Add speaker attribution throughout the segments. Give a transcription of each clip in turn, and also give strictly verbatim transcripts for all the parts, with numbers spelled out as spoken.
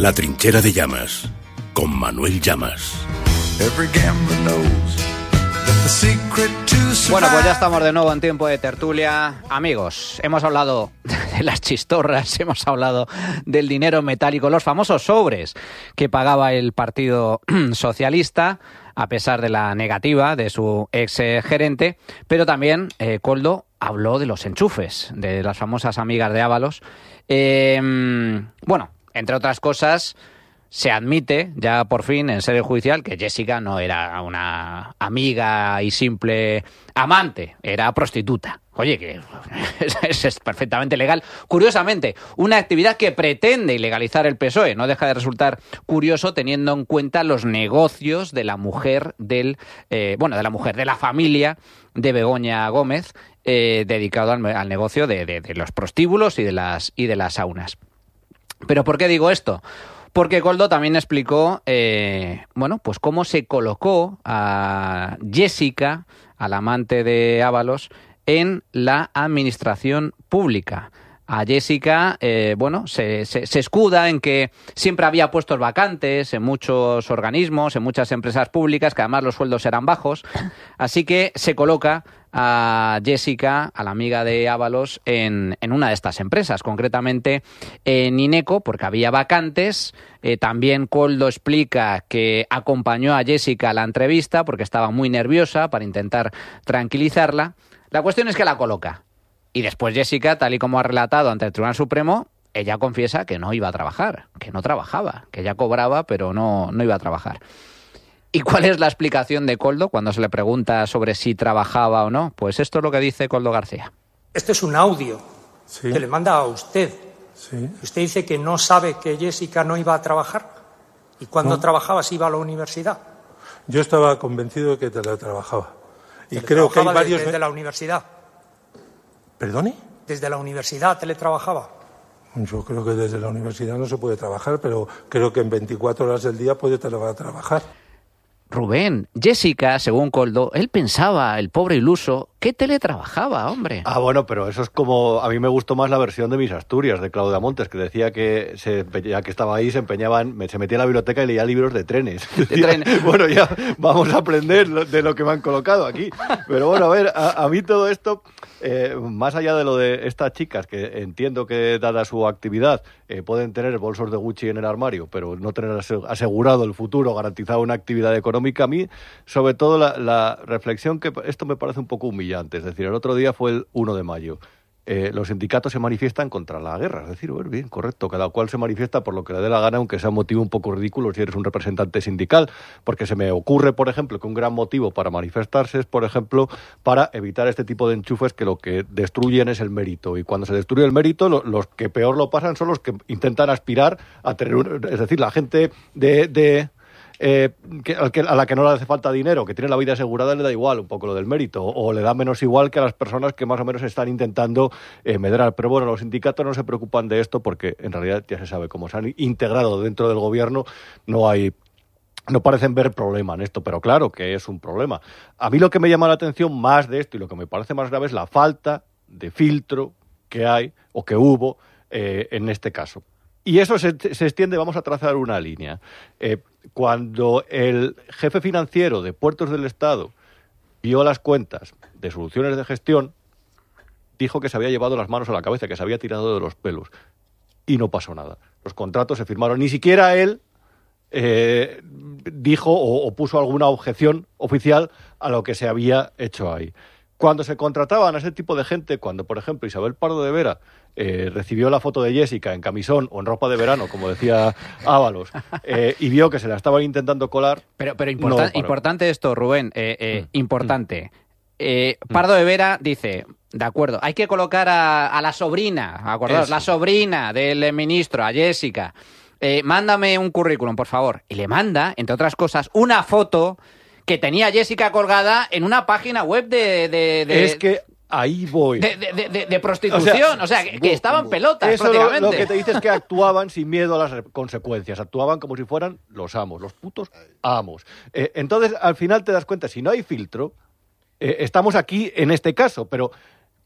Speaker 1: La trinchera de Llamas, con Manuel Llamas.
Speaker 2: Bueno, pues ya estamos de nuevo en tiempo de tertulia. Amigos, hemos hablado de las chistorras, hemos hablado del dinero metálico, los famosos sobres que pagaba el Partido Socialista, a pesar de la negativa de su ex gerente, pero también eh, Koldo habló de los enchufes, de las famosas amigas de Ábalos. Eh, bueno, entre otras cosas, se admite ya por fin en sede judicial que Jessica no era una amiga y simple amante, era prostituta. Oye, que es, es perfectamente legal. Curiosamente, una actividad que pretende ilegalizar el P S O E. No deja de resultar curioso teniendo en cuenta los negocios de la mujer del, eh, bueno, de la mujer, de la familia de Begoña Gómez, eh, dedicado al, al negocio de, de, de los prostíbulos y de las y de las saunas. ¿Pero por qué digo esto? Porque Koldo también explicó, eh, bueno, pues cómo se colocó a Jessica, a la amante de Ábalos, en la administración pública. A Jessica, eh, bueno, se, se, se escuda en que siempre había puestos vacantes en muchos organismos, en muchas empresas públicas, que además los sueldos eran bajos. Así que se coloca a Jessica, a la amiga de Ábalos, en, en una de estas empresas, concretamente en Ineco, porque había vacantes. Eh, también Koldo explica que acompañó a Jessica a la entrevista porque estaba muy nerviosa, para intentar tranquilizarla. La cuestión es que la coloca. Y después Jessica, tal y como ha relatado ante el Tribunal Supremo, ella confiesa que no iba a trabajar, que no trabajaba, que ella cobraba, pero no, no iba a trabajar. ¿Y cuál es la explicación de Koldo cuando se le pregunta sobre si trabajaba o no? Pues esto es lo que dice Koldo García.
Speaker 3: Este es un audio sí. que le manda a usted. Sí. Usted dice que no sabe que Jessica no iba a trabajar. ¿Y cuando no. trabajaba si iba a la universidad?
Speaker 4: Yo estaba convencido de que teletrabajaba. Y creo que hay varios...
Speaker 3: Desde, desde la universidad.
Speaker 4: ¿Perdone?
Speaker 3: Desde la universidad teletrabajaba.
Speaker 4: Yo creo que desde la universidad no se puede trabajar, pero creo que en veinticuatro horas del día puede trabajar.
Speaker 2: Rubén, Jessica, según Koldo, él pensaba, el pobre iluso, que teletrabajaba, hombre.
Speaker 5: Ah, bueno, pero eso es como... A mí me gustó más la versión de Mis Asturias, de Claudia Montes, que decía que se, ya que estaba ahí, se empeñaba en, se metía en la biblioteca y leía libros de trenes.
Speaker 2: De trenes.
Speaker 5: Bueno, ya vamos a aprender de lo que me han colocado aquí. Pero bueno, a ver, a, a mí todo esto, eh, más allá de lo de estas chicas, que entiendo que, dada su actividad, eh, pueden tener bolsos de Gucci en el armario, pero no tener asegurado el futuro, garantizado una actividad económica, a mí, sobre todo, la, la reflexión que esto me parece un poco humillante. Es decir, el otro día fue el uno de mayo. Eh, los sindicatos se manifiestan contra la guerra. Es decir, bueno, bien, correcto, cada cual se manifiesta por lo que le dé la gana, aunque sea un motivo un poco ridículo si eres un representante sindical, porque se me ocurre, por ejemplo, que un gran motivo para manifestarse es, por ejemplo, para evitar este tipo de enchufes que lo que destruyen es el mérito. Y cuando se destruye el mérito, lo, los que peor lo pasan son los que intentan aspirar a tener un... Es decir, la gente de... de Eh, que, a la que no le hace falta dinero, que tiene la vida asegurada, le da igual un poco lo del mérito, o le da menos igual que a las personas que más o menos están intentando eh, medrar. Pero bueno, los sindicatos no se preocupan de esto porque en realidad ya se sabe cómo se han integrado dentro del gobierno, no hay... No parecen ver problema en esto, pero claro que es un problema. A mí lo que me llama la atención más de esto y lo que me parece más grave es la falta de filtro que hay o que hubo eh, en este caso. Y eso se, se extiende, vamos a trazar una línea. Eh, cuando el jefe financiero de Puertos del Estado vio las cuentas de Soluciones de Gestión, dijo que se había llevado las manos a la cabeza, que se había tirado de los pelos. Y no pasó nada. Los contratos se firmaron. Ni siquiera él eh, dijo o, o puso alguna objeción oficial a lo que se había hecho ahí. Cuando se contrataban a ese tipo de gente, cuando, por ejemplo, Isabel Pardo de Vera eh, recibió la foto de Jessica en camisón o en ropa de verano, como decía Ábalos, eh, y vio que se la estaban intentando colar...
Speaker 2: Pero, pero importan, no importante esto, Rubén, eh, eh, mm. importante. Eh, Pardo de Vera dice, de acuerdo, hay que colocar a, a la sobrina, acordaos, la sobrina del ministro, a Jessica. Eh, mándame un currículum, por favor. Y le manda, entre otras cosas, una foto... que tenía Jessica colgada en una página web de... de, de
Speaker 5: es que ahí voy.
Speaker 2: De, de, de, de prostitución, o sea, o sea que, que estaban pelotas
Speaker 5: eso
Speaker 2: prácticamente.
Speaker 5: Lo, lo que te dice es que actuaban sin miedo a las consecuencias, actuaban como si fueran los amos, los putos amos. Eh, entonces, al final te das cuenta, si no hay filtro, eh, estamos aquí en este caso, pero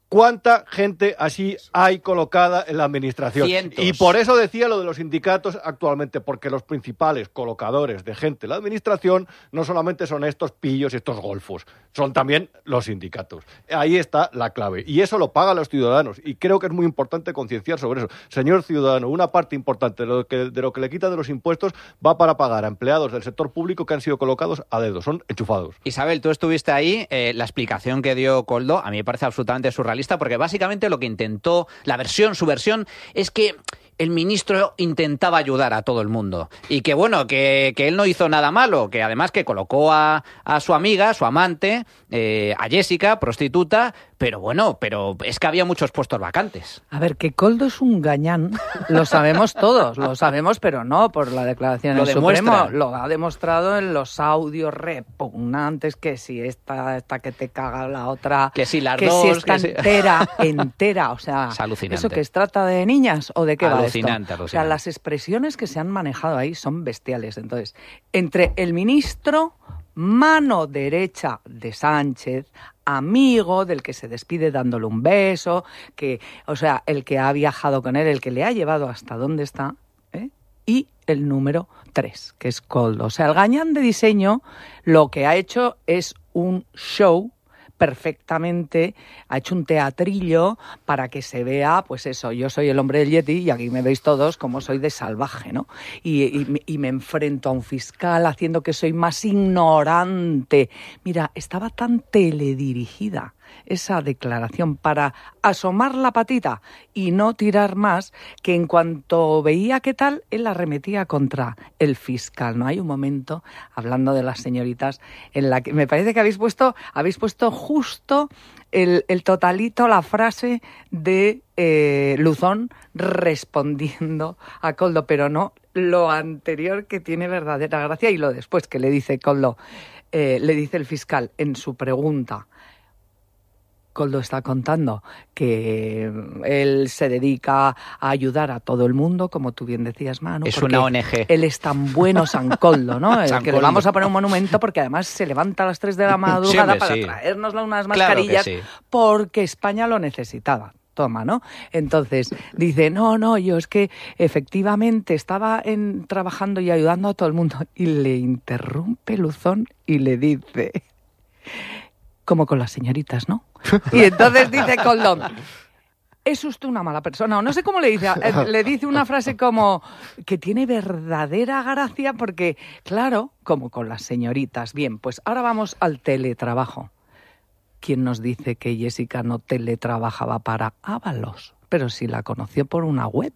Speaker 5: ¿Cuánta gente así hay colocada en la administración?
Speaker 2: Cientos.
Speaker 5: Y por eso decía lo de los sindicatos actualmente, porque los principales colocadores de gente en la administración no solamente son estos pillos y estos golfos, son también los sindicatos. Ahí está la clave. Y eso lo pagan los ciudadanos. Y creo que es muy importante concienciar sobre eso. Señor ciudadano, una parte importante de lo que, de lo que le quita de los impuestos va para pagar a empleados del sector público que han sido colocados a dedo. Son enchufados.
Speaker 2: Isabel, tú estuviste ahí. Eh, la explicación que dio Koldo a mí me parece absolutamente surrealista, porque básicamente lo que intentó, la versión, su versión, es que el ministro intentaba ayudar a todo el mundo y que bueno, que, que él no hizo nada malo, que además que colocó a, a su amiga, a su amante, eh, a Jessica, prostituta, pero bueno, pero es que había muchos puestos vacantes.
Speaker 6: A ver, que Koldo es un gañán, lo sabemos todos, lo sabemos, pero no por la declaración del Supremo. Lo ha demostrado en los audios repugnantes, que si esta, esta que te caga la otra,
Speaker 2: que si las
Speaker 6: que
Speaker 2: dos,
Speaker 6: si está
Speaker 2: que
Speaker 6: entera, si... entera, o sea,
Speaker 2: es alucinante.
Speaker 6: ¿Eso que es trata de niñas o de qué va esto?
Speaker 2: Alucinante.
Speaker 6: O sea, las expresiones que se han manejado ahí son bestiales. Entonces, entre el ministro, mano derecha de Sánchez, amigo del que se despide dándole un beso, que, o sea, el que ha viajado con él, el que le ha llevado hasta donde está, ¿eh? Y el número tres, que es Koldo. O sea, el gañán de diseño lo que ha hecho es un show perfectamente, ha hecho un teatrillo para que se vea, pues eso, yo soy el hombre del Yeti y aquí me veis todos como soy de salvaje, ¿no? Y, y, y me enfrento a un fiscal haciendo que soy más ignorante. Mira, estaba tan teledirigida esa declaración para asomar la patita y no tirar más, que en cuanto veía qué tal, él arremetía contra el fiscal. No hay un momento, hablando de las señoritas, en la que me parece que habéis puesto, habéis puesto justo el, el totalito, la frase de eh, Luzón respondiendo a Koldo, pero no lo anterior, que tiene verdadera gracia, y lo después que le dice Koldo, eh, le dice el fiscal en su pregunta. Koldo está contando que él se dedica a ayudar a todo el mundo, como tú bien decías, Manu.
Speaker 2: Es una O N G.
Speaker 6: Él es tan bueno, San Koldo, ¿no? El
Speaker 2: San
Speaker 6: que
Speaker 2: Koldo.
Speaker 6: Le vamos a poner un monumento porque además se levanta a las tres de la madrugada
Speaker 2: Siempre,
Speaker 6: para
Speaker 2: sí.
Speaker 6: traernos unas
Speaker 2: Claro
Speaker 6: mascarillas,
Speaker 2: que sí.
Speaker 6: porque España lo necesitaba. Toma, ¿no? Entonces dice, no, no, yo es que efectivamente estaba en, trabajando y ayudando a todo el mundo. Y le interrumpe Luzón y le dice, como con las señoritas, ¿no? Y entonces dice Koldo, es usted una mala persona, o no sé cómo le dice, le dice una frase como que tiene verdadera gracia porque, claro, como con las señoritas. Bien, pues ahora vamos al teletrabajo. ¿Quién nos dice que Jessica no teletrabajaba para Ábalos? Pero si la conoció por una web.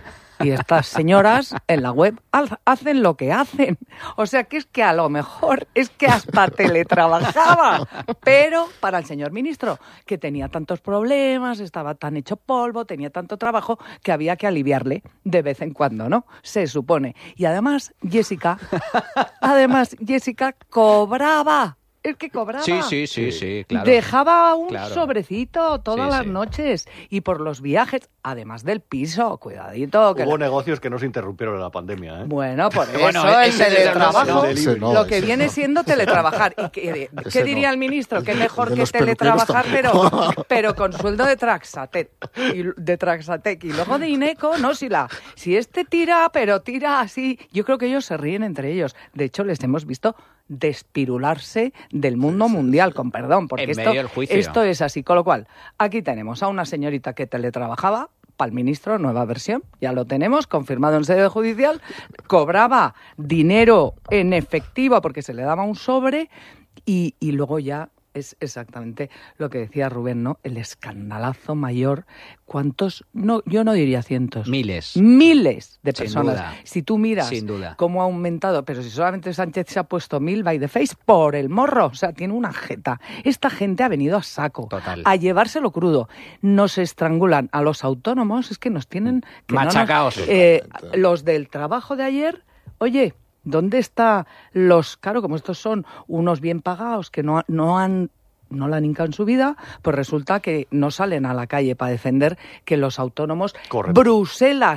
Speaker 6: Y estas señoras en la web hacen lo que hacen. O sea, que es que a lo mejor es que hasta teletrabajaba. Pero para el señor ministro, que tenía tantos problemas, estaba tan hecho polvo, tenía tanto trabajo, que había que aliviarle de vez en cuando, ¿no? Se supone. Y además, Jessica, además, Jessica cobraba. Es que cobraba.
Speaker 2: Sí, sí, sí, sí, claro.
Speaker 6: Dejaba un
Speaker 2: claro.
Speaker 6: sobrecito todas
Speaker 2: sí,
Speaker 6: las
Speaker 2: sí.
Speaker 6: noches. Y por los viajes, además del piso, cuidadito. Que
Speaker 5: Hubo
Speaker 6: la...
Speaker 5: negocios que no se interrumpieron en la pandemia, ¿eh?
Speaker 6: Bueno, por eso
Speaker 2: Bueno,
Speaker 6: el
Speaker 2: ese
Speaker 6: teletrabajo,
Speaker 5: no,
Speaker 7: no,
Speaker 6: lo que
Speaker 7: ese
Speaker 6: viene
Speaker 7: no.
Speaker 6: siendo teletrabajar. ¿Y qué, qué diría
Speaker 7: no.
Speaker 6: el ministro? Que
Speaker 7: El-
Speaker 6: mejor
Speaker 7: el de
Speaker 6: que
Speaker 7: los peluqueros
Speaker 6: teletrabajar, pero,
Speaker 7: tampoco.
Speaker 6: pero con sueldo de Traxatet. Y, de Traxatec. Y luego de Ineco, no, si, la, si este tira, pero tira así. Yo creo que ellos se ríen entre ellos. De hecho, les hemos visto despirularse del mundo mundial, con perdón, porque
Speaker 2: En
Speaker 6: esto,
Speaker 2: medio del juicio.
Speaker 6: esto es así. Con lo cual, aquí tenemos a una señorita que teletrabajaba, para el ministro, nueva versión, ya lo tenemos, confirmado en sede judicial, cobraba dinero en efectivo porque se le daba un sobre y, y luego ya es exactamente lo que decía Rubén, ¿no? El escandalazo mayor. ¿Cuántos? No, yo no diría cientos.
Speaker 2: Miles.
Speaker 6: Miles de
Speaker 2: Sin
Speaker 6: personas.
Speaker 2: duda.
Speaker 6: Si tú miras
Speaker 2: Sin duda.
Speaker 6: cómo ha aumentado, pero si solamente Sánchez se ha puesto mil by the face por el morro, o sea, tiene una jeta. Esta gente ha venido a saco,
Speaker 2: Total.
Speaker 6: a llevárselo crudo. Nos estrangulan a los autónomos, es que nos tienen... Que no nos-
Speaker 2: Machacaos.
Speaker 6: eh, los del trabajo de ayer, oye, ¿dónde está los... Claro, como estos son unos bien pagados que no, no han... no la han hincado en su vida, pues resulta que no salen a la calle para defender que los autónomos...
Speaker 5: Correcto.
Speaker 6: Bruselas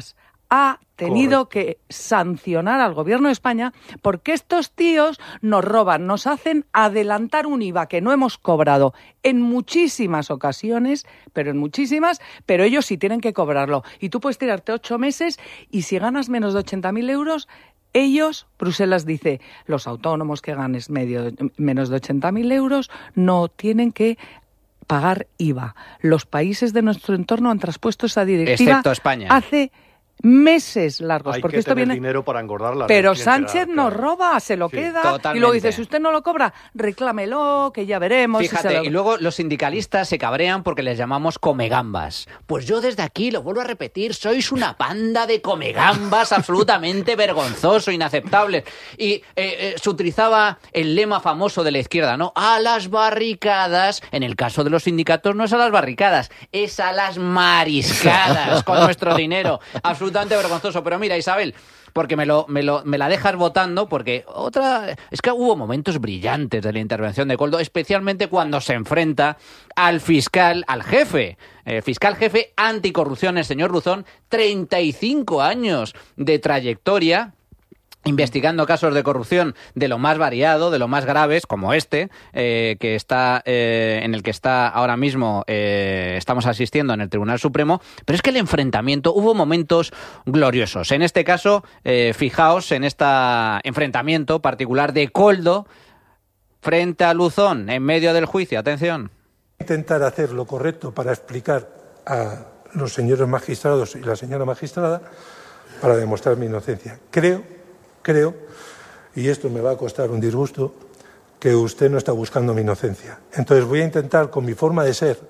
Speaker 6: ha tenido
Speaker 5: Correcto.
Speaker 6: que sancionar al gobierno de España porque estos tíos nos roban, nos hacen adelantar un I V A que no hemos cobrado en muchísimas ocasiones, pero en muchísimas, pero ellos sí tienen que cobrarlo. Y tú puedes tirarte ocho meses y si ganas menos de ochenta mil euros, ellos, Bruselas dice, los autónomos que ganes medio, menos de ochenta mil euros no tienen que pagar I V A. Los países de nuestro entorno han traspuesto esa directiva
Speaker 2: excepto España.
Speaker 6: hace meses largos,
Speaker 5: Hay
Speaker 6: porque
Speaker 5: que
Speaker 6: esto
Speaker 5: tener
Speaker 6: viene
Speaker 5: dinero para engordar la
Speaker 6: pero
Speaker 5: red
Speaker 6: Sánchez
Speaker 5: clientelar,
Speaker 6: nos
Speaker 5: claro.
Speaker 6: roba, se lo
Speaker 5: Sí.
Speaker 6: queda
Speaker 2: Totalmente.
Speaker 6: y luego dice, si usted no lo cobra, reclámelo, que ya veremos. si
Speaker 2: Fíjate,
Speaker 6: se lo...
Speaker 2: y luego los sindicalistas se cabrean porque les llamamos comegambas. Pues yo desde aquí lo vuelvo a repetir, sois una panda de comegambas absolutamente vergonzoso, inaceptable. Y eh, eh, se utilizaba el lema famoso de la izquierda, ¿no? A las barricadas. En el caso de los sindicatos no es a las barricadas, es a las mariscadas con nuestro dinero. Absolutamente vergonzoso. Pero mira, Isabel, porque me lo, me lo me la dejas votando, porque otra es que hubo momentos brillantes de la intervención de Koldo, especialmente cuando se enfrenta al fiscal, al jefe, eh, fiscal jefe anticorrupción, el señor Ruzón, treinta y cinco años de trayectoria investigando casos de corrupción de lo más variado, de lo más graves, como este, eh, que está eh, en el que está ahora mismo eh, estamos asistiendo en el Tribunal Supremo, pero es que el enfrentamiento, hubo momentos gloriosos. En este caso, eh, fijaos en este enfrentamiento particular de Koldo frente a Luzón en medio del juicio. Atención.
Speaker 4: Intentar hacer lo correcto para explicar a los señores magistrados y la señora magistrada para demostrar mi inocencia. Creo Creo, y esto me va a costar un disgusto, que usted no está buscando mi inocencia. Entonces voy a intentar, con mi forma de ser,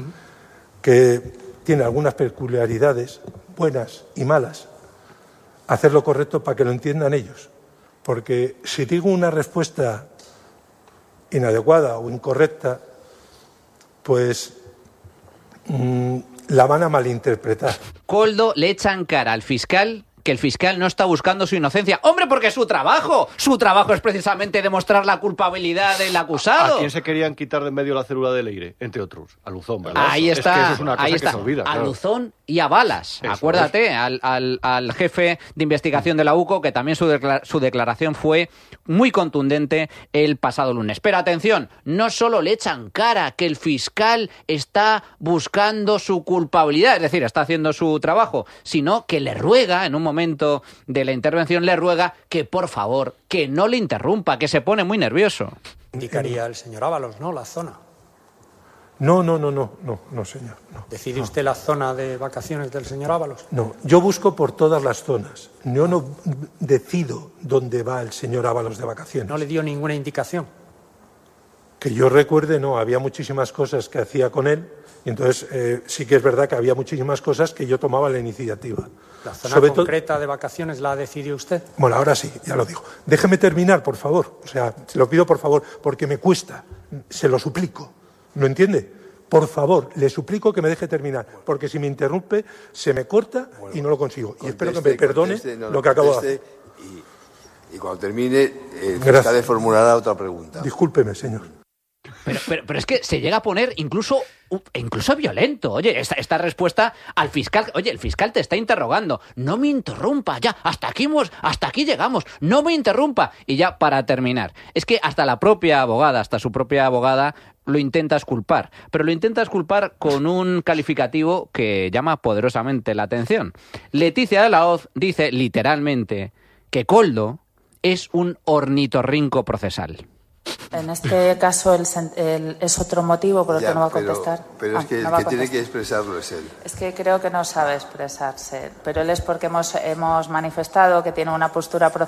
Speaker 4: que tiene algunas peculiaridades, buenas y malas, hacer lo correcto para que lo entiendan ellos. Porque si digo una respuesta inadecuada o incorrecta, pues mmm, la van a malinterpretar.
Speaker 2: Koldo le echa en cara al fiscal que el fiscal no está buscando su inocencia. ¡Hombre, porque es su trabajo! Su trabajo es precisamente demostrar la culpabilidad del acusado.
Speaker 5: ¿A quién se querían quitar de en medio la célula de Leire? Entre otros, a Luzón, ¿verdad?
Speaker 2: Ahí está,
Speaker 5: es que eso es una cosa
Speaker 2: ahí
Speaker 5: que
Speaker 2: está.
Speaker 5: se olvida,
Speaker 2: a
Speaker 5: claro.
Speaker 2: Luzón y a Balas.
Speaker 5: Eso
Speaker 2: Acuérdate, al, al, al jefe de investigación de la U C O, que también su, decla- su declaración fue muy contundente el pasado lunes. Pero atención, no solo le echan cara que el fiscal está buscando su culpabilidad, es decir, está haciendo su trabajo, sino que le ruega, en un momento de la intervención, le ruega que por favor, que no le interrumpa, que se pone muy nervioso.
Speaker 3: Indicaría el señor Ábalos, ¿no? La zona.
Speaker 4: No, no, no, no, no, no, señor. No,
Speaker 3: ¿Decide
Speaker 4: no.
Speaker 3: usted la zona de vacaciones del señor Ábalos?
Speaker 4: No, yo busco por todas las zonas. Yo no decido dónde va el señor Ábalos de vacaciones.
Speaker 3: ¿No le dio ninguna indicación?
Speaker 4: Que yo recuerde, no, había muchísimas cosas que hacía con él, y entonces eh, sí que es verdad que había muchísimas cosas que yo tomaba la iniciativa.
Speaker 3: ¿La zona
Speaker 4: Sobre
Speaker 3: concreta de vacaciones la decidió usted?
Speaker 4: Bueno, ahora sí, ya lo digo. Déjeme terminar, por favor. O sea, se lo pido por favor, porque me cuesta. Se lo suplico. ¿No entiende? Por favor, le suplico que me deje terminar, porque si me interrumpe, se me corta bueno, y no lo consigo. Y espero que me perdone
Speaker 7: conteste, no,
Speaker 4: lo que acabo de hacer.
Speaker 7: Y, y cuando termine, el fiscal le formulará otra pregunta.
Speaker 4: Discúlpeme, señor.
Speaker 2: Pero, pero, pero es que se llega a poner incluso, incluso violento. Oye, esta, esta respuesta al fiscal... Oye, el fiscal te está interrogando. No me interrumpa, ya, hasta aquí, hemos, hasta aquí llegamos. No me interrumpa. Y ya, para terminar, es que hasta la propia abogada, hasta su propia abogada, lo intenta exculpar. Pero lo intenta exculpar con un calificativo que llama poderosamente la atención. Leticia de la Hoz dice literalmente que Koldo es un ornitorrinco procesal.
Speaker 8: En este caso el, el, es otro motivo por el
Speaker 7: ya,
Speaker 8: que no va a
Speaker 7: pero,
Speaker 8: contestar.
Speaker 7: Pero
Speaker 8: ah,
Speaker 7: es que
Speaker 8: no
Speaker 7: el que tiene que expresarlo es él.
Speaker 8: Es que creo que no sabe expresarse, pero él es porque hemos, hemos manifestado que tiene una postura